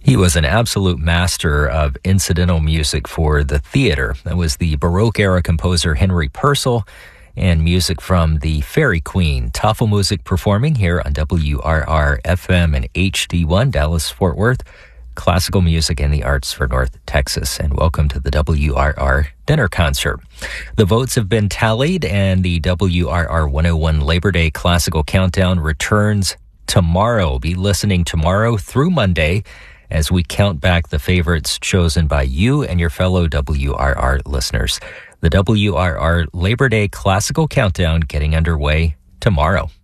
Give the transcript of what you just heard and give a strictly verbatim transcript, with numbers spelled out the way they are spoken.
He was an absolute master of incidental music for the theater. That was the Baroque-era composer Henry Purcell, and music from the Fairy Queen. Tafelmusik performing here on W R R F M and H D one, Dallas-Fort Worth. Classical music and the arts for North Texas. And welcome to the W R R Dinner Concert. The votes have been tallied, and the W R R one oh one Labor Day Classical Countdown returns tomorrow. Be listening tomorrow through Monday as we count back the favorites chosen by you and your fellow W R R listeners. The W R R Labor Day Classical Countdown getting underway tomorrow.